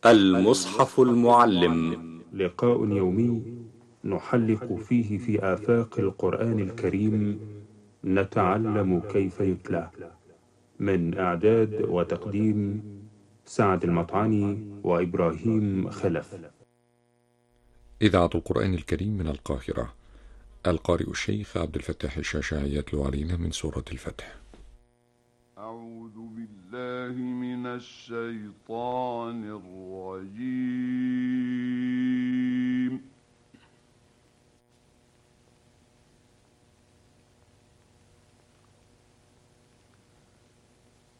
المصحف المعلم. لقاء يومي نحلق فيه في آفاق القرآن الكريم، نتعلم كيف يتلى. من إعداد وتقديم سعد المطعني وإبراهيم خلف. إذاعة القرآن الكريم من القاهرة. القارئ الشيخ عبد الفتاح الشاشعي يتلو علينا من سورة الفتح. أعوذ بالله من الشيطان الرجيم.